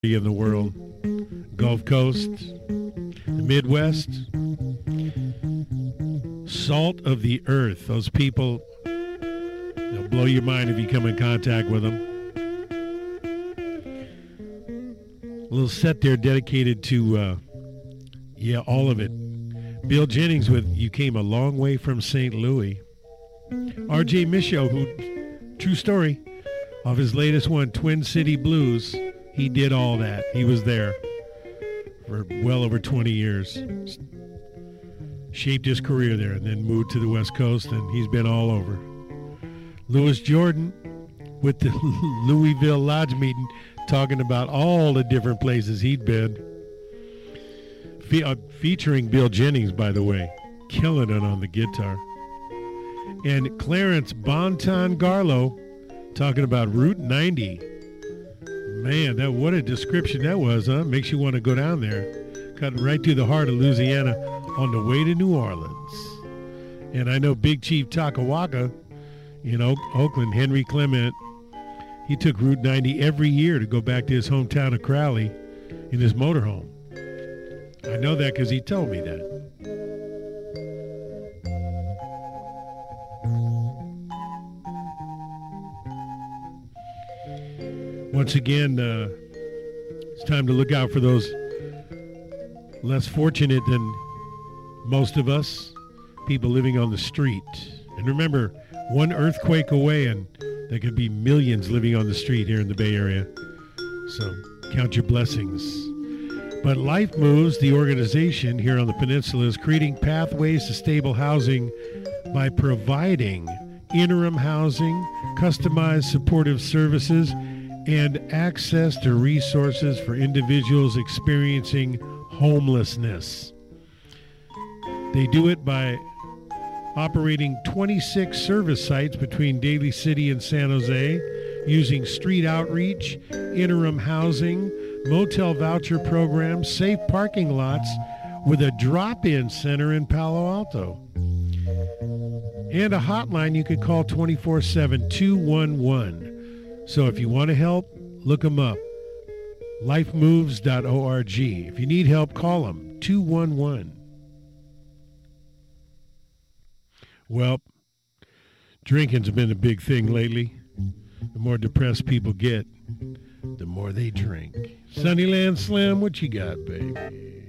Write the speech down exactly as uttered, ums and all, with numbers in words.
in the world. Gulf Coast, the Midwest, salt of the earth. Those people, they'll blow your mind if you come in contact with them. A little set there dedicated to, uh, yeah, all of it. Bill Jennings with You Came a Long Way from Saint Louis. R J Michaud, who, true story, of his latest one, Twin City Blues, he did all that. He was there for well over twenty years. Shaped his career there and then moved to the West Coast, and he's been all over. Louis Jordan with the Louisville Lodge meeting, talking about all the different places he'd been. Fe- uh, featuring Bill Jennings, by the way, killing it on the guitar. And Clarence Bonton Garlow talking about Route ninety. Man, that what a description that was, huh? Makes you want to go down there. Cutting right through the heart of Louisiana on the way to New Orleans. And I know Big Chief Takawaka in Oak- Oakland, Henry Clement, he took Route ninety every year to go back to his hometown of Crowley in his motorhome. I know that because he told me that. Once again, uh, it's time to look out for those less fortunate than most of us, people living on the street. And remember, one earthquake away and there could be millions living on the street here in the Bay Area. So count your blessings. But Life Moves, the organization here on the peninsula, is creating pathways to stable housing by providing interim housing, customized supportive services, and access to resources for individuals experiencing homelessness. They do it by operating twenty-six service sites between Daly City and San Jose, using street outreach, interim housing, motel voucher programs, safe parking lots, with a drop-in center in Palo Alto. And a hotline you could call twenty-four seven, two one one. So if you want to help, look them up. life moves dot org. If you need help, call them, two one one. Well, drinking's been a big thing lately. The more depressed people get, the more they drink. Sunnyland Slim, what you got, baby?